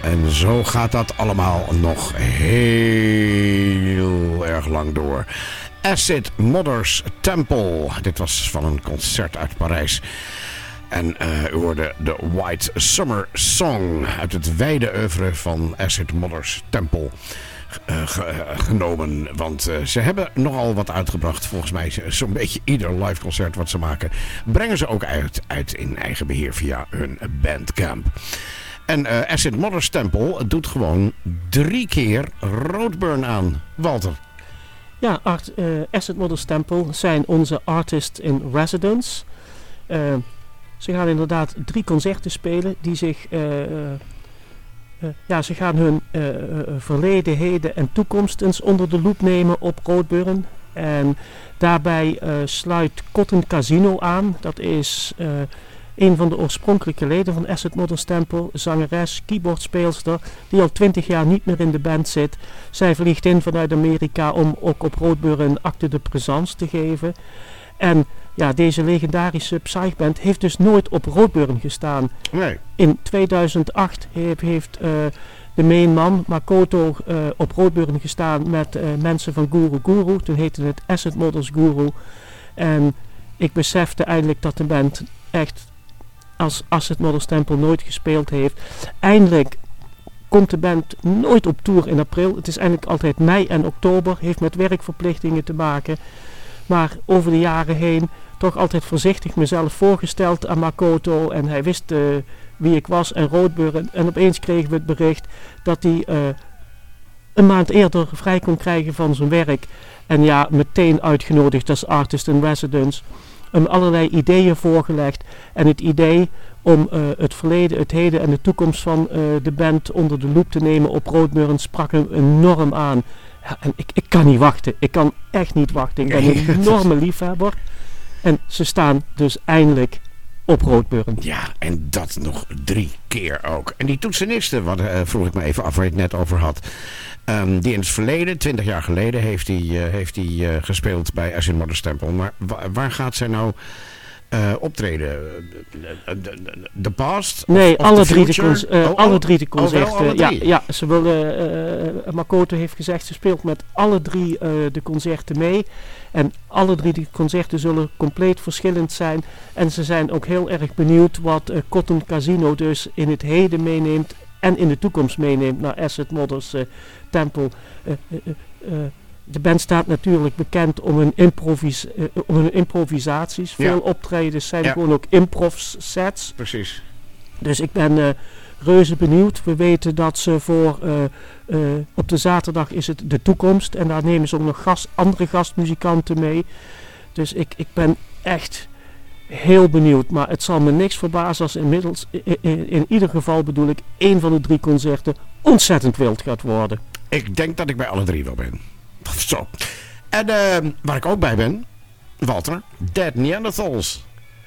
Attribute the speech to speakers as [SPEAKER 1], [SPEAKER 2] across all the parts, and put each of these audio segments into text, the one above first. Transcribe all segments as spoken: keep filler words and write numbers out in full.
[SPEAKER 1] En zo gaat dat allemaal nog heel erg lang door. Acid Mothers Temple. Dit was van een concert uit Parijs. En uh, u hoorde de White Summer Song uit het wijde oeuvre van Acid Mothers Temple uh, ge, uh, genomen. Want uh, ze hebben nogal wat uitgebracht. Volgens mij zo'n beetje ieder live concert wat ze maken brengen ze ook uit, uit in eigen beheer via hun Bandcamp. En uh, Acid Mothers Temple doet gewoon drie keer Roadburn aan. Walter.
[SPEAKER 2] Ja, Art, uh, Acid Mothers Temple zijn onze artists in residence. Uh, ze gaan inderdaad drie concerten spelen die zich... Uh, uh, uh, ja, ze gaan hun uh, uh, verleden, heden en toekomst eens onder de loep nemen op Roadburn. En daarbij uh, sluit Cotton Casino aan. Dat is... Uh, een van de oorspronkelijke leden van Acid Mothers Temple, zangeres, keyboardspeelster, die al twintig jaar niet meer in de band zit. Zij vliegt in vanuit Amerika om ook op Roadburn een acte de présence te geven. En ja, deze legendarische psychband heeft dus nooit op Roadburn gestaan.
[SPEAKER 1] Nee.
[SPEAKER 2] In tweeduizend acht heeft, heeft uh, de mainman Makoto uh, op Roadburn gestaan met uh, mensen van Guru Guru. Toen heette het Acid Mothers Guru. En ik besefte eindelijk dat de band echt als Acid Mothers Temple nooit gespeeld heeft. Eindelijk komt de band nooit op tour in april. Het is eigenlijk altijd mei en oktober. Heeft met werkverplichtingen te maken. Maar over de jaren heen toch altijd voorzichtig mezelf voorgesteld aan Makoto. En hij wist uh, wie ik was en Roadburn. En opeens kregen we het bericht dat hij uh, een maand eerder vrij kon krijgen van zijn werk. En ja, meteen uitgenodigd als artist in residence. Hem allerlei ideeën voorgelegd. En het idee om uh, het verleden, het heden en de toekomst van uh, de band onder de loep te nemen op Roadburn sprak hem enorm aan. Ja, en ik, ik kan niet wachten. Ik kan echt niet wachten. Ik ben een enorme liefhebber. En ze staan dus eindelijk op Roadburn.
[SPEAKER 1] Ja, en dat nog drie keer ook. En die toetseniste, wat uh, vroeg ik me even af waar je het net over had. Um, die in het verleden, twintig jaar geleden, heeft hij uh, heeft hij uh, gespeeld bij Acid Mothers Temple. Maar wa- waar gaat zij nou uh, optreden? The Past?
[SPEAKER 2] Nee,
[SPEAKER 1] of, of
[SPEAKER 2] alle,
[SPEAKER 1] the
[SPEAKER 2] drie de
[SPEAKER 1] future?
[SPEAKER 2] con- uh,
[SPEAKER 1] oh,
[SPEAKER 2] alle drie de concerten.
[SPEAKER 1] Oh, wel, alle drie?
[SPEAKER 2] Ja, ja, ze willen, uh, Makoto heeft gezegd, ze speelt met alle drie uh, de concerten mee. En alle drie de concerten zullen compleet verschillend zijn. En ze zijn ook heel erg benieuwd wat uh, Cotton Casino dus in het heden meeneemt en in de toekomst meeneemt naar Acid Mothers uh, Temple. Uh, uh, uh, de band staat natuurlijk bekend om hun, improvis- uh, om hun improvisaties.
[SPEAKER 1] Ja.
[SPEAKER 2] Veel optredens zijn
[SPEAKER 1] Ja.
[SPEAKER 2] gewoon ook improv sets.
[SPEAKER 1] Precies.
[SPEAKER 2] Dus ik ben uh, reuze benieuwd. We weten dat ze voor uh, uh, op de zaterdag is het de toekomst. En daar nemen ze ook nog gast, andere gastmuzikanten mee. Dus ik, ik ben echt heel benieuwd. Maar het zal me niks verbazen als inmiddels, in, in, in ieder geval bedoel ik, één van de drie concerten ontzettend wild gaat worden.
[SPEAKER 1] Ik denk dat ik bij alle drie wel ben. Zo. En uh, waar ik ook bij ben, Walter, Dead Neanderthals.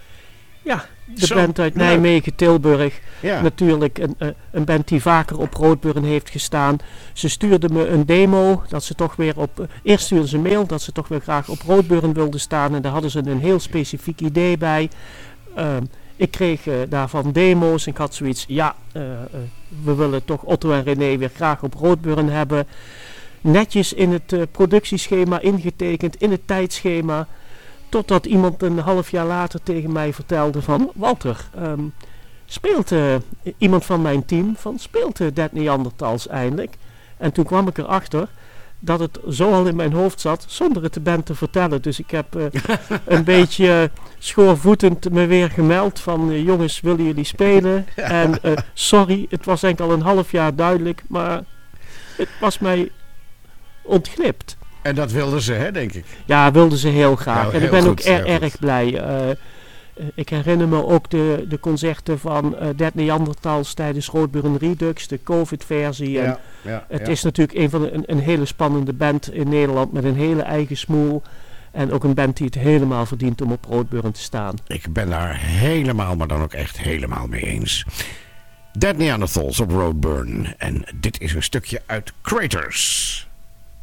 [SPEAKER 2] Ja, de
[SPEAKER 1] Zo,
[SPEAKER 2] band uit
[SPEAKER 1] nou.
[SPEAKER 2] Nijmegen, Tilburg.
[SPEAKER 1] Ja.
[SPEAKER 2] Natuurlijk een, uh, een band die vaker op Roadburn heeft gestaan. Ze stuurden me een demo, dat ze toch weer op... Uh, eerst stuurden ze een mail dat ze toch weer graag op Roadburn wilden staan. En daar hadden ze een heel specifiek idee bij. Uh, ik kreeg uh, daarvan demo's en ik had zoiets... Ja, uh, uh, we willen toch Otto en René weer graag op Roadburn hebben. Netjes in het uh, productieschema ingetekend, in het tijdschema... Totdat iemand een half jaar later tegen mij vertelde van... Walter, um, speelt uh, iemand van mijn team van speelt uh, Dead Neanderthals eindelijk? En toen kwam ik erachter dat het zo al in mijn hoofd zat zonder het de band te vertellen. Dus ik heb uh, een beetje uh, schoorvoetend me weer gemeld van... Uh, jongens, willen jullie spelen? En uh, sorry, het was eigenlijk al een half jaar duidelijk, maar het was mij ontglipt.
[SPEAKER 1] En dat wilden ze, hè, denk ik.
[SPEAKER 2] Ja, wilden ze heel graag.
[SPEAKER 1] Nou,
[SPEAKER 2] en ik
[SPEAKER 1] heel
[SPEAKER 2] ben
[SPEAKER 1] goed,
[SPEAKER 2] ook er,
[SPEAKER 1] heel
[SPEAKER 2] erg
[SPEAKER 1] goed.
[SPEAKER 2] blij. Uh, uh, ik herinner me ook de, de concerten van uh, Dead Neanderthals tijdens Roadburn Redux, de COVID-versie. En
[SPEAKER 1] Ja, ja,
[SPEAKER 2] het
[SPEAKER 1] ja.
[SPEAKER 2] is natuurlijk een, van de, een, een hele spannende band in Nederland met een hele eigen smoel. En ook een band die het helemaal verdient om op Roadburn te staan.
[SPEAKER 1] Ik ben daar helemaal, maar dan ook echt helemaal mee eens. Dead Neanderthals op Roadburn. En dit is een stukje uit Craters.